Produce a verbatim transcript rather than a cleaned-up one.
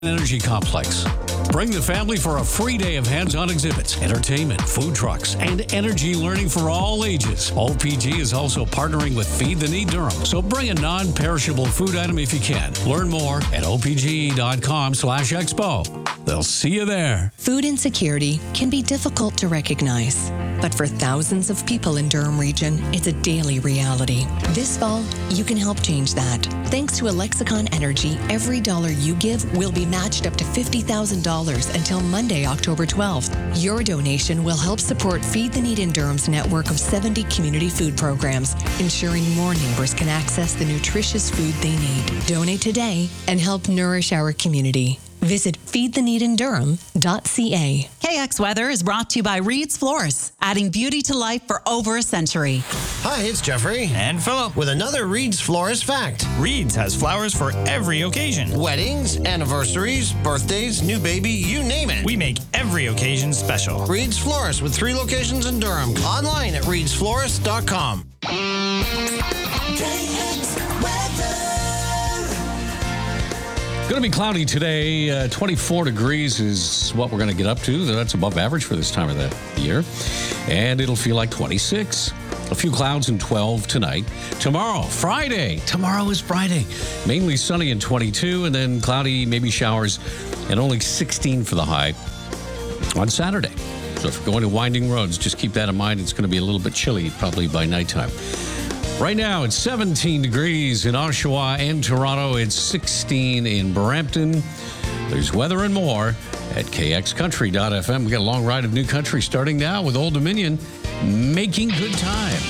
Energy Complex. Bring the family for a free day of hands-on exhibits, entertainment, food trucks, and energy learning for all ages. O P G is also partnering with Feed the Need Durham, so bring a non-perishable food item if you can. Learn more at opg.com slash expo. They'll see you there. Food insecurity can be difficult to recognize, but for thousands of people in Durham Region, it's a daily reality. This fall, you can help change that. Thanks to Alexicon Energy, every dollar you give will be matched up to fifty thousand dollars until Monday, October twelfth. Your donation will help support Feed the Need in Durham's network of seventy community food programs, ensuring more neighbors can access the nutritious food they need. Donate today and help nourish our community. Visit feed the need in durham dot c a. K X Weather is brought to you by Reed's Florists, adding beauty to life for over a century. Hi, it's Jeffrey. And Philip. With another Reed's Florist fact. Reed's has flowers for every occasion. Weddings, anniversaries, birthdays, new baby, you name it. We make every occasion special. Reed's Florist with three locations in Durham. Online at reeds florist dot com. Going to be cloudy today. Uh, twenty-four degrees is what we're going to get up to. That's above average for this time of the year. And it'll feel like twenty-six. A few clouds and twelve tonight. Tomorrow, Friday. Tomorrow is Friday. Mainly sunny and twenty-two, and then cloudy, maybe showers, and only sixteen for the high on Saturday. So if you're going to winding roads, just keep that in mind. It's going to be a little bit chilly probably by nighttime. Right now, it's seventeen degrees in Oshawa and Toronto. It's sixteen in Brampton. There's weather and more at k x country dot f m. We got a long ride of new country starting now with Old Dominion, Making Good Time.